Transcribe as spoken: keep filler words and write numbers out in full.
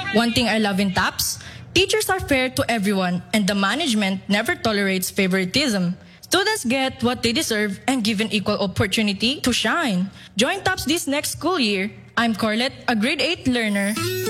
One thing I love in TAPS, teachers are fair to everyone and the management never tolerates favoritism. Students get what they deserve and given equal opportunity to shine. Join TAPS this next school year. I'm Corlette, a grade eight learner.